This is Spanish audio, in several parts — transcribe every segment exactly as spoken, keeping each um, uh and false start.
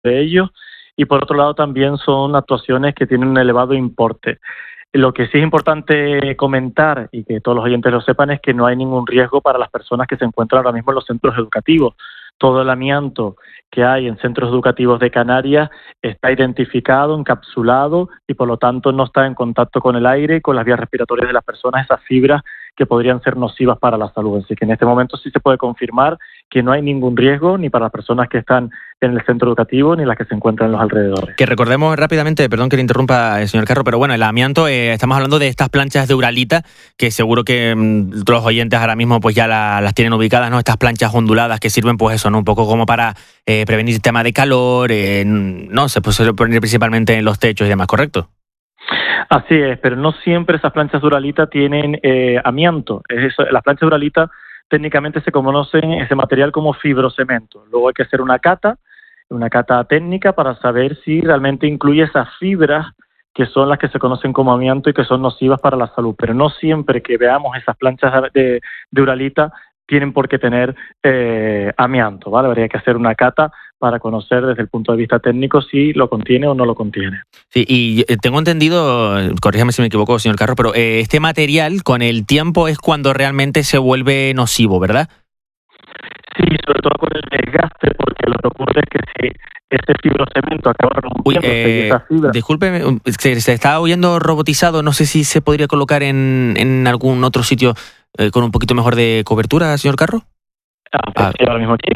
de ellos, y por otro lado también son actuaciones que tienen un elevado importe. Lo que sí es importante comentar, y que todos los oyentes lo sepan, es que no hay ningún riesgo para las personas que se encuentran ahora mismo en los centros educativos. Todo el amianto que hay en centros educativos de Canarias está identificado, encapsulado, y por lo tanto no está en contacto con el aire y con las vías respiratorias de las personas, esas fibras que podrían ser nocivas para la salud. Así que en este momento sí se puede confirmar que no hay ningún riesgo ni para las personas que están en el centro educativo ni las que se encuentran en los alrededores. Que recordemos rápidamente, perdón que le interrumpa, señor Carro, pero bueno, el amianto, eh, estamos hablando de estas planchas de Uralita, que seguro que mmm, los oyentes ahora mismo pues ya la, las tienen ubicadas, ¿no? Estas planchas onduladas que sirven pues eso, ¿no? Un poco como para eh, prevenir el tema de calor, eh, no se puede poner principalmente en los techos y demás, ¿correcto? Así es, pero no siempre esas planchas de Uralita tienen eh, amianto. Es eso, las planchas de Uralita técnicamente se conocen ese material como fibrocemento. Luego hay que hacer una cata, una cata técnica para saber si realmente incluye esas fibras que son las que se conocen como amianto y que son nocivas para la salud. Pero no siempre que veamos esas planchas de, de Uralita tienen por qué tener eh, amianto, ¿vale? Habría que hacer una cata para conocer desde el punto de vista técnico si lo contiene o no lo contiene. Sí, y tengo entendido, corríjame si me equivoco, señor Carro, pero eh, este material con el tiempo es cuando realmente se vuelve nocivo, ¿verdad? Sí, sobre todo con el desgaste, porque lo que ocurre es que si este fibrocemento acaba rompiendo eh, esa fibra... Disculpe, se, se está oyendo robotizado, no sé si se podría colocar en, en algún otro sitio eh, con un poquito mejor de cobertura, señor Carro. Ah, pues, ah. ahora mismo aquí.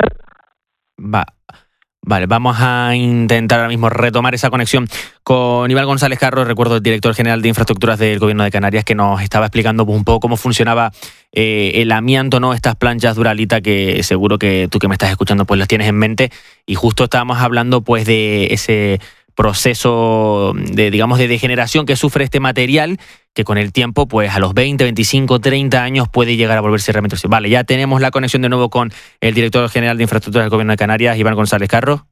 Va. Vale, vamos a intentar ahora mismo retomar esa conexión con Iván González Carro, recuerdo el director general de infraestructuras del Gobierno de Canarias, que nos estaba explicando un poco cómo funcionaba eh, el amianto, ¿no? Estas planchas de Uralita que seguro que tú que me estás escuchando pues las tienes en mente, y justo estábamos hablando pues de ese proceso de, digamos, de degeneración que sufre este material, que con el tiempo, pues a los veinte, veinticinco, treinta años puede llegar a volverse realmente nocivo. Vale, ya tenemos la conexión de nuevo con el director general de infraestructuras del Gobierno de Canarias, Iván González Carro.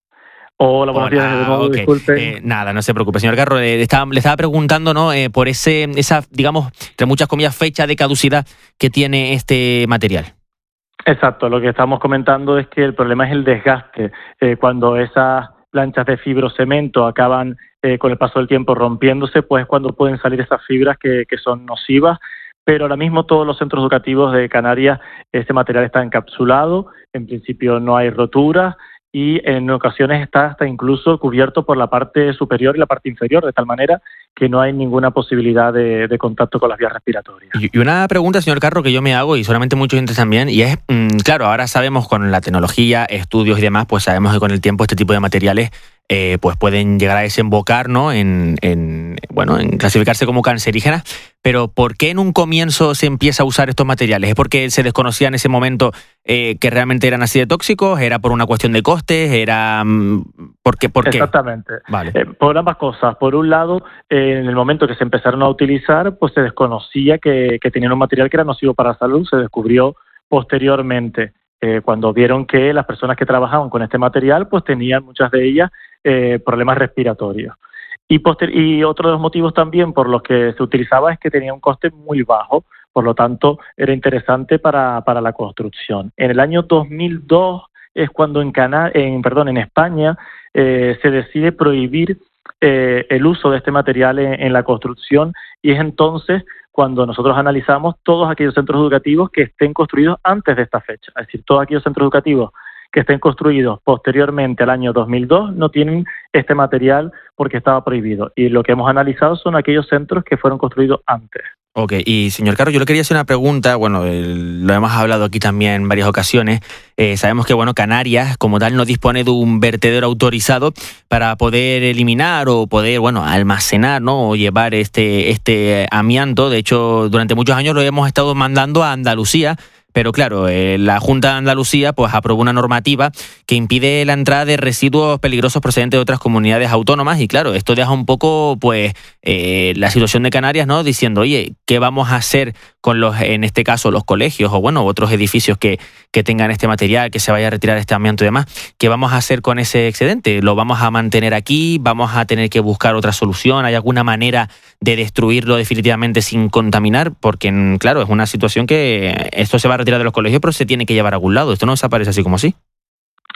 Hola, buenos días. De nuevo, okay. Disculpe. Eh, nada, no se preocupe, señor Carro. Eh, estaba, le estaba preguntando, ¿no? Eh, por ese, esa, digamos, entre muchas comillas, fecha de caducidad que tiene este material. Exacto, lo que estamos comentando es que el problema es el desgaste. Eh, cuando esas planchas de fibrocemento acaban eh, con el paso del tiempo rompiéndose, pues es cuando pueden salir esas fibras que, que son nocivas. Pero ahora mismo todos los centros educativos de Canarias, este material está encapsulado, en principio no hay roturas, y en ocasiones está hasta incluso cubierto por la parte superior y la parte inferior, de tal manera que no hay ninguna posibilidad de, de contacto con las vías respiratorias. Y una pregunta, señor Carro, que yo me hago, y solamente muchos oyentes también, y es, mmm, claro, ahora sabemos con la tecnología, estudios y demás, pues sabemos que con el tiempo este tipo de materiales eh, pues pueden llegar a desembocar, ¿no? en, en, bueno, en clasificarse como cancerígenas, pero ¿por qué en un comienzo se empieza a usar estos materiales? ¿Es porque se desconocía en ese momento eh, que realmente eran así de tóxicos? ¿Era por una cuestión de costes? ¿Era por qué? ¿Por qué? Exactamente. Vale. Eh, por ambas cosas. Por un lado, eh, en el momento que se empezaron a utilizar, pues se desconocía que, que tenían un material que era nocivo para la salud. Se descubrió posteriormente, eh, cuando vieron que las personas que trabajaban con este material, pues tenían muchas de ellas eh, problemas respiratorios. Y, poster- y otro de los motivos también por los que se utilizaba es que tenía un coste muy bajo, por lo tanto era interesante para, para la construcción. En el año dos mil dos es cuando en, Cana- en, perdón, en España eh, se decide prohibir eh, el uso de este material en, en la construcción, y es entonces cuando nosotros analizamos todos aquellos centros educativos que estén construidos antes de esta fecha. Es decir, todos aquellos centros educativos que estén construidos posteriormente al año dos mil dos no tienen este material porque estaba prohibido. Y lo que hemos analizado son aquellos centros que fueron construidos antes. Ok, y señor Carro, yo le quería hacer una pregunta, bueno, el, lo hemos hablado aquí también en varias ocasiones, eh, sabemos que, bueno, Canarias como tal no dispone de un vertedero autorizado para poder eliminar o poder, bueno, almacenar, ¿no? O llevar este, este amianto. De hecho, durante muchos años lo hemos estado mandando a Andalucía, pero claro, eh, la Junta de Andalucía pues aprobó una normativa que impide la entrada de residuos peligrosos procedentes de otras comunidades autónomas, y claro, esto deja un poco pues eh, la situación de Canarias, ¿no? Diciendo, oye, ¿qué vamos a hacer con los, en este caso, los colegios o bueno, otros edificios que, que tengan este material, que se vaya a retirar este amianto y demás? ¿Qué vamos a hacer con ese excedente? ¿Lo vamos a mantener aquí? ¿Vamos a tener que buscar otra solución? ¿Hay alguna manera de destruirlo definitivamente sin contaminar? Porque, claro, es una situación que esto se va a retirar de los colegios, pero se tiene que llevar a algún lado. Esto no desaparece así como así.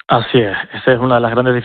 Así es, esa es una de las grandes